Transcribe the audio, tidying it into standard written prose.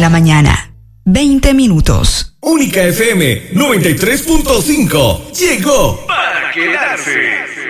la mañana. 20 minutos. Única FM 93.5 llegó para quedarse.